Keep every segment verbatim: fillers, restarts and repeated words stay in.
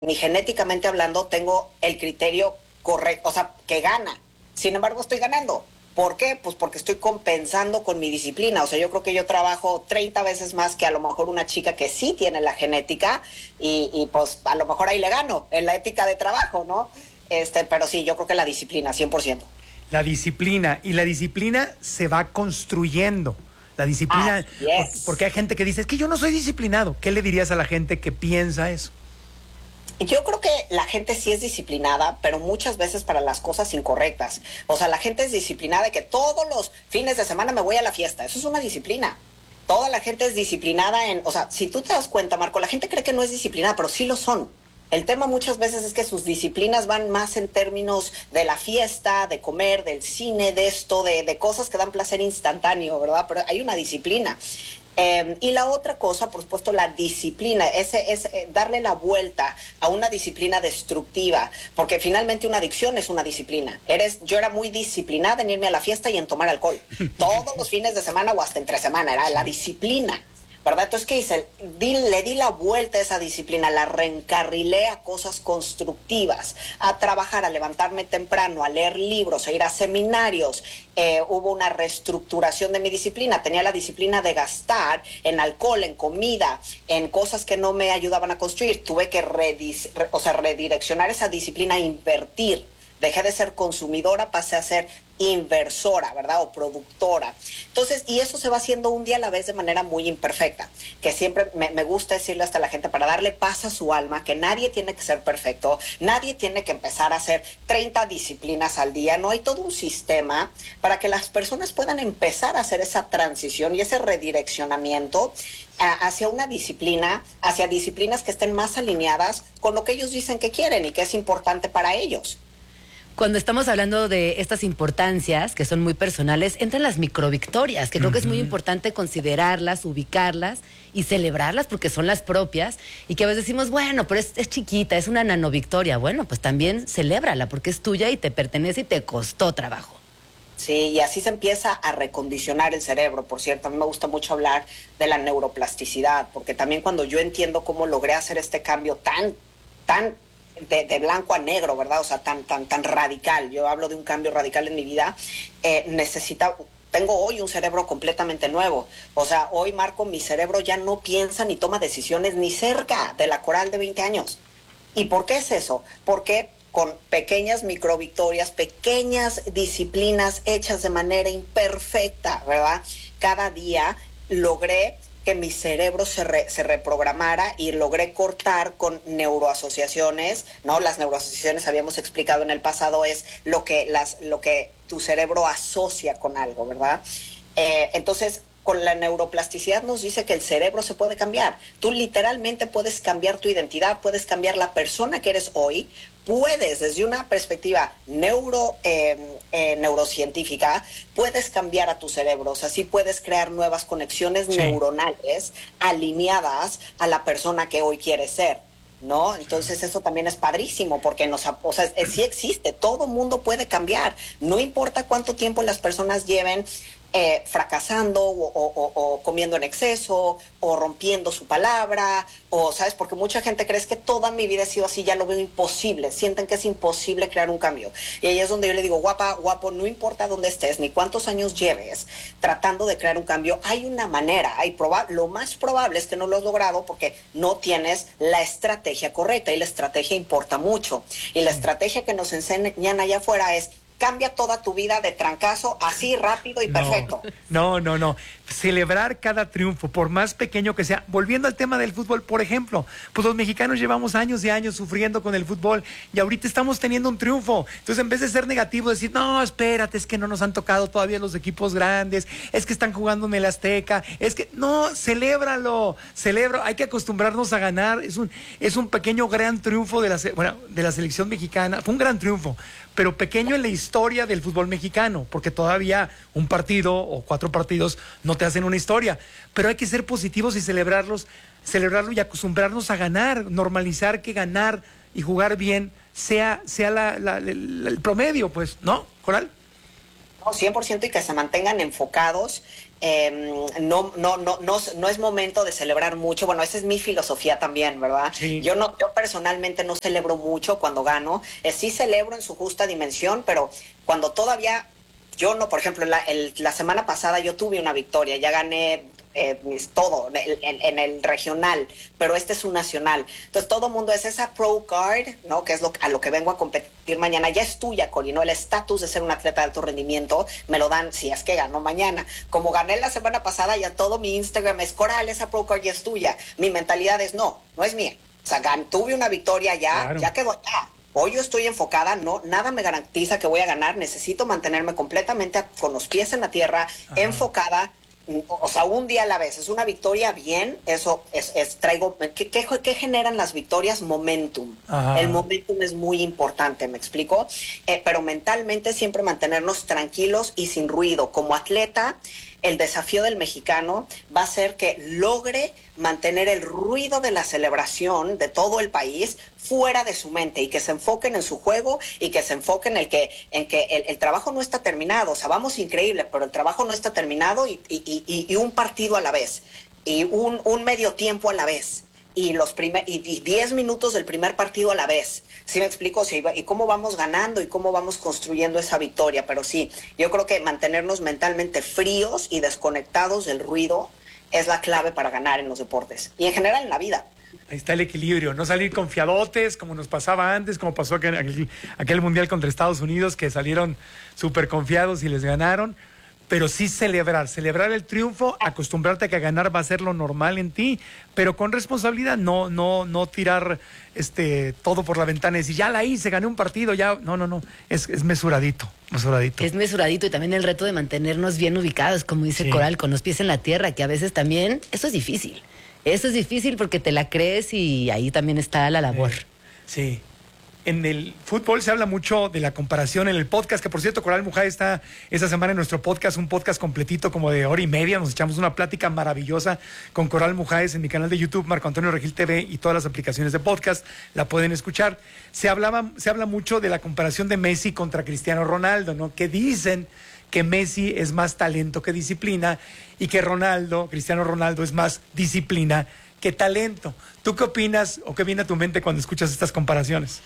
ni genéticamente hablando tengo el criterio correcto, o sea, que gana. Sin embargo, estoy ganando. ¿Por qué? Pues porque estoy compensando con mi disciplina. O sea, yo creo que yo trabajo treinta veces más que a lo mejor una chica que sí tiene la genética y, y pues a lo mejor ahí le gano en la ética de trabajo, ¿no? Este, pero sí, yo creo que la disciplina, cien por ciento. La disciplina, y la disciplina se va construyendo. La disciplina, Así porque, es. porque hay gente que dice, es que yo no soy disciplinado. ¿Qué le dirías a la gente que piensa eso? Yo creo que la gente sí es disciplinada, pero muchas veces para las cosas incorrectas. O sea, la gente es disciplinada de que todos los fines de semana me voy a la fiesta. Eso es una disciplina. Toda la gente es disciplinada en... O sea, si tú te das cuenta, Marco, la gente cree que no es disciplinada, pero sí lo son. El tema muchas veces es que sus disciplinas van más en términos de la fiesta, de comer, del cine, de esto, de, de cosas que dan placer instantáneo, ¿verdad? Pero hay una disciplina. Eh, y la otra cosa, por supuesto, la disciplina, ese, es eh, darle la vuelta a una disciplina destructiva, porque finalmente una adicción es una disciplina. Eres, yo era muy disciplinada en irme a la fiesta y en tomar alcohol, todos los fines de semana o hasta entre semana, era la disciplina, ¿verdad? Entonces, ¿qué hice? Di, le di la vuelta a esa disciplina, la reencarrilé a cosas constructivas, a trabajar, a levantarme temprano, a leer libros, a ir a seminarios. Eh, hubo una reestructuración de mi disciplina. Tenía la disciplina de gastar en alcohol, en comida, en cosas que no me ayudaban a construir. Tuve que redis, re, o sea, redireccionar esa disciplina a invertir. Dejé de ser consumidora, pasé a ser inversora, ¿verdad? O productora. Entonces, y eso se va haciendo un día a la vez de manera muy imperfecta, que siempre me, me gusta decirle hasta a la gente para darle paz a su alma, que nadie tiene que ser perfecto, nadie tiene que empezar a hacer treinta disciplinas al día, no hay todo un sistema para que las personas puedan empezar a hacer esa transición y ese redireccionamiento a, hacia una disciplina, hacia disciplinas que estén más alineadas con lo que ellos dicen que quieren y que es importante para ellos. Cuando estamos hablando de estas importancias, que son muy personales, entran las microvictorias, que creo uh-huh. que es muy importante considerarlas, ubicarlas y celebrarlas porque son las propias, y que a veces decimos, bueno, pero es, es chiquita, es una nanovictoria. Bueno, pues también celébrala porque es tuya y te pertenece y te costó trabajo. Sí, y así se empieza a recondicionar el cerebro. Por cierto, a mí me gusta mucho hablar de la neuroplasticidad, porque también cuando yo entiendo cómo logré hacer este cambio tan, tan... De, de blanco a negro, ¿verdad? O sea, tan, tan, tan radical. Yo hablo de un cambio radical en mi vida. Eh, necesita, tengo hoy un cerebro completamente nuevo. O sea, hoy, Marco, mi cerebro ya no piensa ni toma decisiones ni cerca de la Coral de veinte años. ¿Y por qué es eso? Porque con pequeñas microvictorias, pequeñas disciplinas hechas de manera imperfecta, ¿verdad? Cada día logré que mi cerebro se, re, se reprogramara y logré cortar con neuroasociaciones, ¿no? Las neuroasociaciones, habíamos explicado en el pasado, es lo que, las, lo que tu cerebro asocia con algo, ¿verdad? Eh, entonces, con la neuroplasticidad nos dice que el cerebro se puede cambiar. Tú literalmente puedes cambiar tu identidad, puedes cambiar la persona que eres hoy, puedes, desde una perspectiva neuro, eh, eh, neurocientífica, puedes cambiar a tu cerebro. O sea, sí puedes crear nuevas conexiones sí. neuronales alineadas a la persona que hoy quieres ser, ¿no? Entonces eso también es padrísimo porque nos, o sea, es, sí existe, todo mundo puede cambiar. No importa cuánto tiempo las personas lleven Eh, fracasando o, o, o comiendo en exceso o rompiendo su palabra, o sabes, porque mucha gente cree que toda mi vida ha sido así, ya lo veo imposible, sienten que es imposible crear un cambio, y ahí es donde yo le digo, guapa, guapo, no importa dónde estés ni cuántos años lleves tratando de crear un cambio, hay una manera, hay proba- lo más probable es que no lo has logrado porque no tienes la estrategia correcta, y la estrategia importa mucho, y la estrategia que nos enseñan allá afuera es cambia toda tu vida de trancazo, así rápido y no, perfecto. No, no, no. Celebrar cada triunfo, por más pequeño que sea. Volviendo al tema del fútbol, por ejemplo, pues los mexicanos llevamos años y años sufriendo con el fútbol y ahorita estamos teniendo un triunfo. Entonces, en vez de ser negativo, decir, no, espérate, es que no nos han tocado todavía los equipos grandes, es que están jugando en el Azteca, es que, no, celébralo, celebra, hay que acostumbrarnos a ganar. Es un, es un pequeño gran triunfo de la, bueno, de la selección mexicana. Fue un gran triunfo, pero pequeño en la historia del fútbol mexicano, porque todavía un partido o cuatro partidos no te hacen una historia, pero hay que ser positivos y celebrarlos, celebrarlo y acostumbrarnos a ganar, normalizar que ganar y jugar bien sea, sea la, la, la, el promedio, pues, ¿no, Coral? No, cien por ciento y que se mantengan enfocados. Eh, no, no, no, no, no es momento de celebrar mucho. Bueno, esa es mi filosofía también, ¿verdad? Sí. Yo no, yo personalmente no celebro mucho cuando gano. Eh, sí celebro en su justa dimensión, pero cuando todavía yo no, por ejemplo, la, el, la semana pasada yo tuve una victoria, ya gané eh, todo en, en, en el regional, pero este es un nacional. Entonces todo el mundo es esa pro card, ¿no? Que es lo, a lo que vengo a competir mañana. Ya es tuya, Cori, ¿no? El estatus de ser un atleta de alto rendimiento me lo dan si es que ganó mañana. Como gané la semana pasada, ya todo mi Instagram es Coral, esa pro card ya es tuya. Mi mentalidad es no, no es mía. O sea, gan, tuve una victoria ya, claro. Ya quedó ya. Hoy yo estoy enfocada, no, nada me garantiza que voy a ganar, necesito mantenerme completamente con los pies en la tierra, ajá, enfocada, o sea, un día a la vez. Es una victoria bien, eso es, es traigo, ¿qué, qué, qué generan las victorias? Momentum. Ajá. El momentum es muy importante, ¿me explico? Eh, pero mentalmente siempre mantenernos tranquilos y sin ruido. Como atleta, el desafío del mexicano va a ser que logre mantener el ruido de la celebración de todo el país fuera de su mente y que se enfoquen en su juego y que se enfoquen en que, en que el, el trabajo no está terminado. O sea, vamos increíble, pero el trabajo no está terminado y, y, y, y un partido a la vez y un, un medio tiempo a la vez y los primer, y, y diez minutos del primer partido a la vez. ¿Sí me explico? Sí, y cómo vamos ganando y cómo vamos construyendo esa victoria. Pero sí, yo creo que mantenernos mentalmente fríos y desconectados del ruido es la clave para ganar en los deportes y en general en la vida. Ahí está el equilibrio, no salir confiadotes como nos pasaba antes, como pasó aquel, aquel, aquel mundial contra Estados Unidos, que salieron súper confiados y les ganaron, pero sí celebrar, celebrar el triunfo, acostumbrarte a que ganar va a ser lo normal en ti, pero con responsabilidad, no, no, no tirar este todo por la ventana y decir, ya la hice, gané un partido, ya, no, no, no, es, es mesuradito, mesuradito. Es mesuradito y también el reto de mantenernos bien ubicados, como dice sí. Coral, con los pies en la tierra, que a veces también, eso es difícil, eso es difícil porque te la crees y ahí también está la labor. Sí. sí. En el fútbol se habla mucho de la comparación en el podcast, que por cierto, Coral Mujay está esta semana en nuestro podcast, un podcast completito como de hora y media. Nos echamos una plática maravillosa con Coral Mujay en mi canal de YouTube, Marco Antonio Regil T V y todas las aplicaciones de podcast, la pueden escuchar. Se hablaba, se habla mucho de la comparación de Messi contra Cristiano Ronaldo, ¿no? Que dicen que Messi es más talento que disciplina y que Ronaldo, Cristiano Ronaldo, es más disciplina que talento. ¿Tú qué opinas o qué viene a tu mente cuando escuchas estas comparaciones?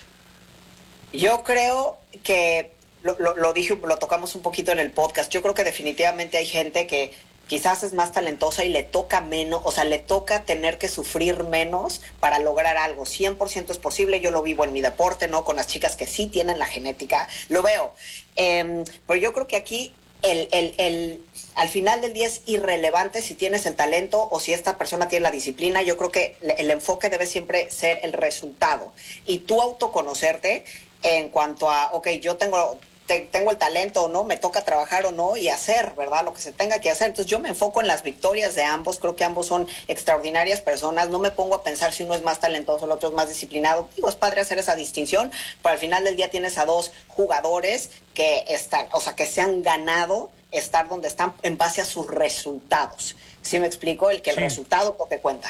Yo creo que, lo, lo, lo dije, lo tocamos un poquito en el podcast, yo creo que definitivamente hay gente que quizás es más talentosa y le toca menos, o sea, le toca tener que sufrir menos para lograr algo. cien por ciento es posible, yo lo vivo en mi deporte, ¿no? Con las chicas que sí tienen la genética, lo veo. Eh, pero yo creo que aquí el, el, el, al final del día es irrelevante si tienes el talento o si esta persona tiene la disciplina. Yo creo que el enfoque debe siempre ser el resultado. Y tú autoconocerte en cuanto a, ok, yo tengo... Te, tengo el talento o no, me toca trabajar o no y hacer, ¿verdad? Lo que se tenga que hacer. Entonces yo me enfoco en las victorias de ambos, creo que ambos son extraordinarias personas, no me pongo a pensar si uno es más talentoso, el otro es más disciplinado. Digo, es padre hacer esa distinción, pero al final del día tienes a dos jugadores que están, o sea, que se han ganado estar donde están en base a sus resultados. ¿Sí me explico? El que el sí. resultado es lo que cuenta.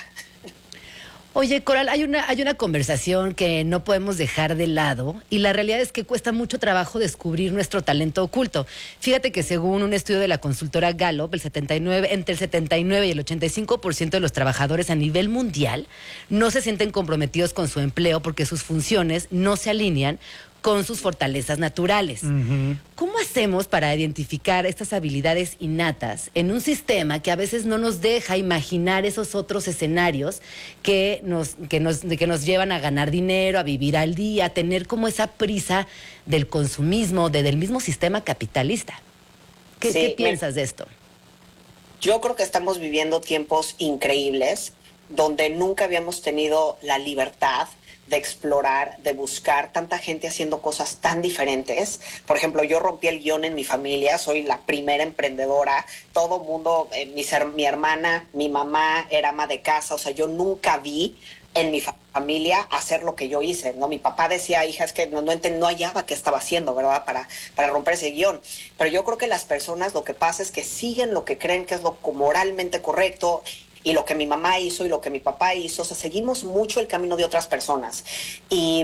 Oye, Coral, hay una, hay una conversación que no podemos dejar de lado y la realidad es que cuesta mucho trabajo descubrir nuestro talento oculto. Fíjate que según un estudio de la consultora Gallup, el setenta y nueve, entre el setenta y nueve y el ochenta y cinco por ciento de los trabajadores a nivel mundial no se sienten comprometidos con su empleo porque sus funciones no se alinean con sus fortalezas naturales. Uh-huh. ¿Cómo hacemos para identificar estas habilidades innatas en un sistema que a veces no nos deja imaginar esos otros escenarios que nos, que nos, que nos llevan a ganar dinero, a vivir al día, a tener como esa prisa del consumismo, de, del mismo sistema capitalista? ¿Qué, sí, ¿qué piensas me... de esto? Yo creo que estamos viviendo tiempos increíbles donde nunca habíamos tenido la libertad de explorar, de buscar, tanta gente haciendo cosas tan diferentes. Por ejemplo, yo rompí el guión en mi familia, soy la primera emprendedora, todo mundo, eh, mi, mi hermana, mi mamá era ama de casa, o sea, yo nunca vi en mi familia hacer lo que yo hice, ¿no? Mi papá decía, hija, es que no, no, no hallaba qué estaba haciendo, ¿verdad? Para, para romper ese guión. Pero yo creo que las personas lo que pasa es que siguen lo que creen que es lo moralmente correcto, y lo que mi mamá hizo y lo que mi papá hizo, o sea, seguimos mucho el camino de otras personas. Y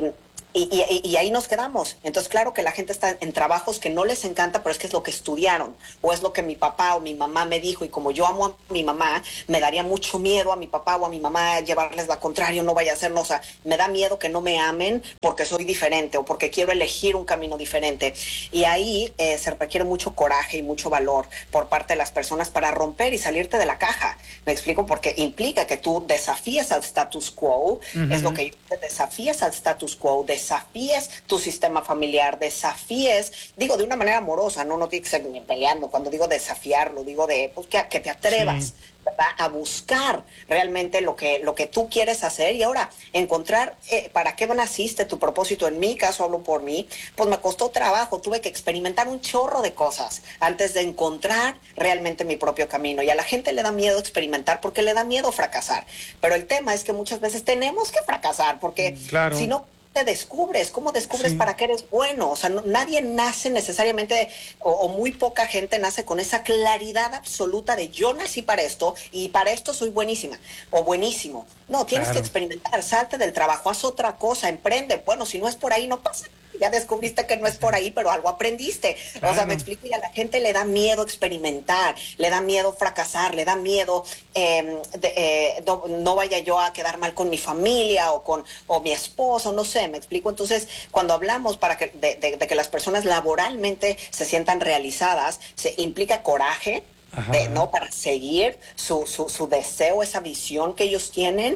Y, y, y ahí nos quedamos. Entonces, claro que la gente está en trabajos que no les encanta, pero es que es lo que estudiaron, o es lo que mi papá o mi mamá me dijo, y como yo amo a mi mamá, me daría mucho miedo a mi papá o a mi mamá llevarles la contraria, no vaya a ser, no, o sea, me da miedo que no me amen porque soy diferente o porque quiero elegir un camino diferente. Y ahí eh, se requiere mucho coraje y mucho valor por parte de las personas para romper y salirte de la caja. Me explico, porque implica que tú desafíes al status quo, uh-huh. es lo que desafíes al status quo, desafíes tu sistema familiar, desafíes, digo de una manera amorosa, no, no tiene que ser ni peleando, cuando digo desafiarlo, digo de pues, que, que te atrevas, sí. ¿verdad? A buscar realmente lo que, lo que tú quieres hacer y ahora encontrar eh, para qué naciste, tu propósito. En mi caso, hablo por mí, pues me costó trabajo, tuve que experimentar un chorro de cosas antes de encontrar realmente mi propio camino, y a la gente le da miedo experimentar porque le da miedo fracasar, pero el tema es que muchas veces tenemos que fracasar porque claro. si no te descubres, ¿cómo descubres sí. para qué eres bueno? O sea, no, nadie nace necesariamente, o, o muy poca gente nace con esa claridad absoluta de yo nací para esto y para esto soy buenísima o buenísimo. No, tienes claro. que experimentar, salte del trabajo, haz otra cosa, emprende. Bueno, si no es por ahí, no pasa. Ya descubriste que no es por ahí, pero algo aprendiste. Claro. O sea, me explico, y a la gente le da miedo experimentar, le da miedo fracasar, le da miedo eh, de, eh, no, no vaya yo a quedar mal con mi familia o con o mi esposo, no sé, me explico. Entonces, cuando hablamos para que, de, de, de que las personas laboralmente se sientan realizadas, se implica coraje, de, ¿no? Para seguir su, su, su deseo, esa visión que ellos tienen.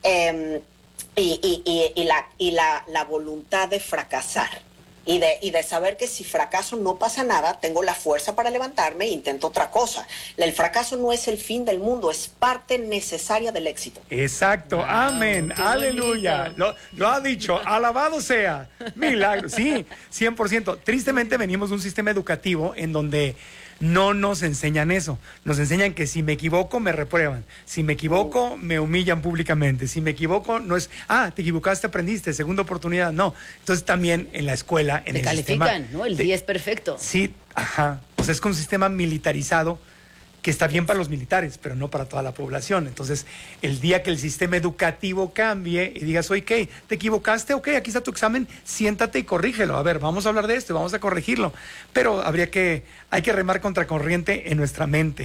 Eh, Y, y, y, y, la, y la, la voluntad de fracasar y de, y de saber que si fracaso no pasa nada, tengo la fuerza para levantarme e intento otra cosa. El fracaso no es el fin del mundo, es parte necesaria del éxito. Exacto, wow, amén, aleluya, lo, lo ha dicho, alabado sea, milagro, sí, cien por ciento. Tristemente venimos de un sistema educativo en donde no nos enseñan eso. Nos enseñan que si me equivoco, me reprueban. Si me equivoco, me humillan públicamente. Si me equivoco, no es, ah, te equivocaste, aprendiste, segunda oportunidad. No. Entonces también en la escuela, en te el califican, sistema, ¿no? El te, diez perfecto. Sí, ajá. O sea, es con un sistema militarizado que está bien para los militares, pero no para toda la población. Entonces, el día que el sistema educativo cambie y digas, oye, ¿qué? ¿Te equivocaste? Ok, aquí está tu examen, siéntate y corrígelo. A ver, vamos a hablar de esto y vamos a corregirlo. Pero habría que, hay que remar contra corriente en nuestra mente.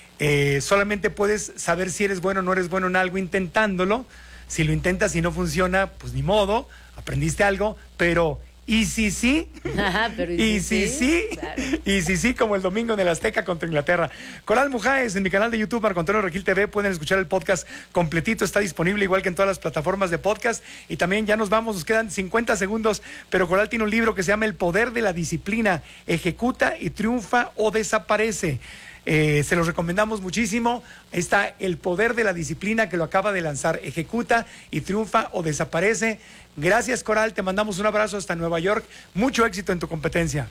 Eh, solamente puedes saber si eres bueno o no eres bueno en algo intentándolo. Si lo intentas y no funciona, pues ni modo, aprendiste algo, pero... Y si sí, Ajá, pero y, y si sí, sí claro. y si sí, como el domingo en el Azteca contra Inglaterra. Coral Mujáez, en mi canal de YouTube, Marco Antonio Regil T V, pueden escuchar el podcast completito, está disponible igual que en todas las plataformas de podcast. Y también ya nos vamos, nos quedan cincuenta segundos, pero Coral tiene un libro que se llama El Poder de la Disciplina, ejecuta y triunfa o desaparece. Eh, se los recomendamos muchísimo. Está El Poder de la Disciplina, que lo acaba de lanzar. Ejecuta y triunfa o desaparece. Gracias, Coral. Te mandamos un abrazo hasta Nueva York. Mucho éxito en tu competencia.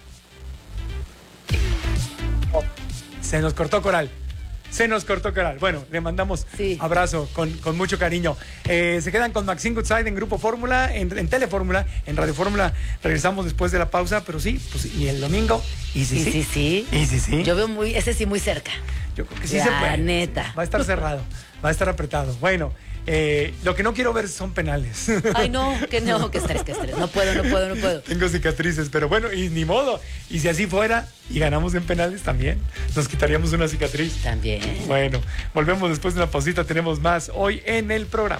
Se nos cortó, Coral. Se nos cortó, Coral. Bueno, le mandamos sí. abrazo con, con mucho cariño. Eh, se quedan con Maxine Goodside en Grupo Fórmula, en, en Telefórmula, en Radio Fórmula. Regresamos después de la pausa, pero sí, pues y el domingo. Y sí, sí. sí, sí. Y sí, sí. Yo veo muy, ese sí muy cerca. Yo creo que sí la se puede. neta. Va a estar cerrado, va a estar apretado. Bueno, eh, lo que no quiero ver son penales. Ay, no, que no, que estrés, que estrés. No puedo, no puedo, no puedo. Tengo cicatrices, pero bueno, y ni modo. Y si así fuera y ganamos en penales también, nos quitaríamos una cicatriz. También. Bueno, volvemos después de una pausita, tenemos más hoy en el programa.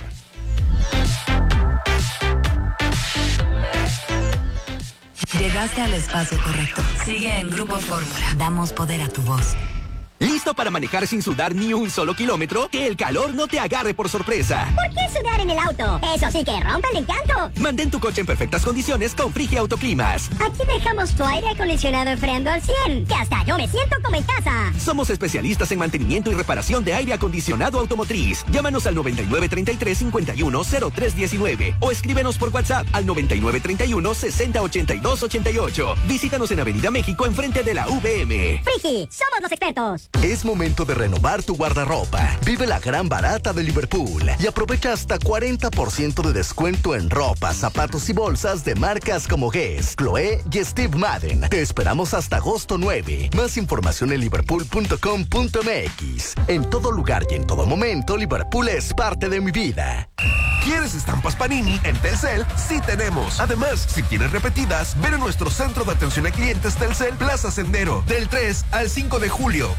Llegaste al espacio correcto. Sigue en Grupo Fórmula. Damos poder a tu voz. ¿Listo para manejar sin sudar ni un solo kilómetro? Que el calor no te agarre por sorpresa. ¿Por qué sudar en el auto? Eso sí que rompe el encanto. Mantén tu coche en perfectas condiciones con Frigia Autoclimas. Aquí dejamos tu aire acondicionado enfriando al cien, que hasta yo me siento como en casa. Somos especialistas en mantenimiento y reparación de aire acondicionado automotriz. Llámanos al noventa y nueve treinta y tres cincuenta y uno cero tres diecinueve o escríbenos por WhatsApp al noventa y nueve treinta y uno sesenta ochenta y dos ochenta y ocho. Visítanos en Avenida México enfrente de la U V M. Frigi, somos los expertos. Es momento de renovar tu guardarropa. Vive la gran barata de Liverpool y aprovecha hasta cuarenta por ciento de descuento en ropa, zapatos y bolsas de marcas como Guess, Chloé y Steve Madden. Te esperamos hasta agosto nueve. Más información en liverpool punto com punto m x. En todo lugar y en todo momento, Liverpool es parte de mi vida. ¿Quieres estampas Panini? En Telcel sí tenemos. Además, si quieres repetidas, ven a nuestro centro de atención a clientes Telcel Plaza Sendero del tres al cinco de julio.